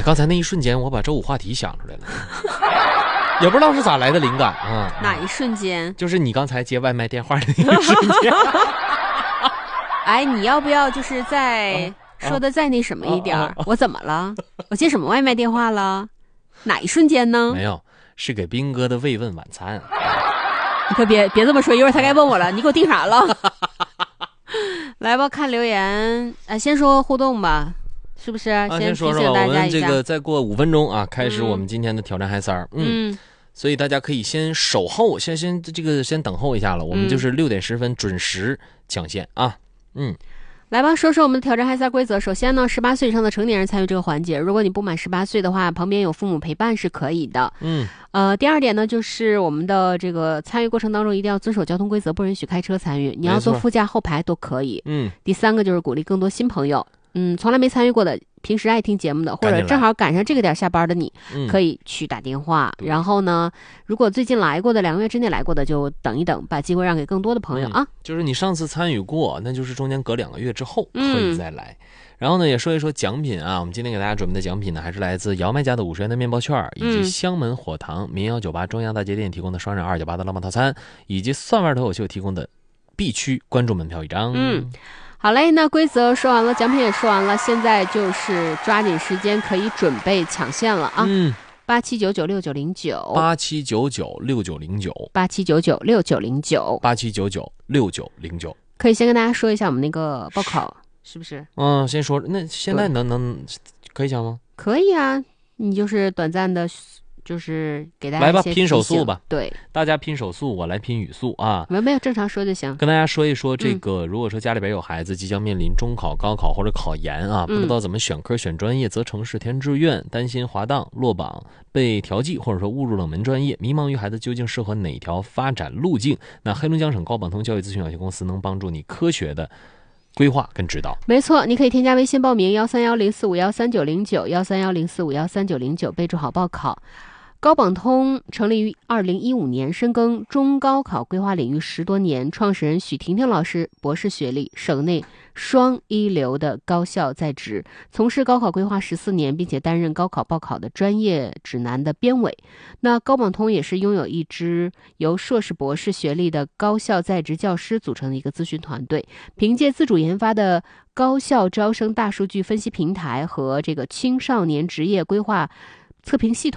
刚才那一瞬间我把周五话题想出来了，也不知道是咋来的灵感啊。 哪一瞬间？ 就是你刚才接外卖电话的那一瞬间。 哎，你要不要就是再说的再那什么一点我怎么了？我接什么外卖电话了？哪一瞬间呢？ 没有，是给兵哥的慰问晚餐。 你可别这么说，一会儿他该问我了，你给我订啥了？来吧，看留言，先说互动吧，是不是？ 先说说吧，我们这个再过5分钟啊，开始我们今天的挑战嗨3。所以大家可以先守候，先等候一下了，我们就是6点10分准时抢线啊。 来吧，说说我们的挑战嗨3规则。首先呢，18岁以上的成年人参与这个环节，如果你不满18岁的话，旁边有父母陪伴是可以的。第二点呢，就是我们的这个参与过程当中一定要遵守交通规则，不允许开车参与，你要坐副驾后排都可以。第三个就是鼓励更多新朋友，从来没参与过的，平时爱听节目的，或者正好赶上这个点下班的你，可以去打电话。然后呢，如果最近来过的，2个月之内来过的，就等一等，把机会让给更多的朋友啊。 就是你上次参与过，那就是中间隔2个月之后可以再来。然后呢，也说一说奖品啊，我们今天给大家准备的奖品呢，还是来自姚麦家的50元的面包券，以及香门火塘民谣酒吧中央大街店提供的双人298的浪漫套餐，以及蒜味脱口秀提供的 B 区观众门票1张。 好嘞，那规则说完了，奖品也说完了，现在就是抓紧时间可以准备抢线了啊！87996909 87996909 87996909 可以先跟大家说一下我们那个报考是不是？ 先说，那现在能可以讲吗？ 可以啊，你就是短暂的，就是给大家来吧，拼手速吧。 对， 大家拼手速，我来拼语速啊。 没有正常说就行。 跟大家说一说这个，如果说家里边有孩子即将面临中考、高考或者考研啊，不知道怎么选科、选专业、择城市、填志愿，担心滑档、落榜、被调剂，或者说误入冷门专业，迷茫于孩子究竟适合哪条发展路径，那黑龙江省高榜通教育咨询有限公司能帮助你科学的规划跟指导。 没错，你可以添加微信报名13104513909 13104513909，备注好报考。高榜通成立于2015年，深耕中高考规划领域10多年，创始人许婷婷老师博士学历，省内双一流的高校在职，从事高考规划14年，并且担任高考报考的专业指南的编委。那高榜通也是拥有一支由硕士博士学历的高校在职教师组成的一个咨询团队，凭借自主研发的高校招生大数据分析平台和这个青少年职业规划测评系统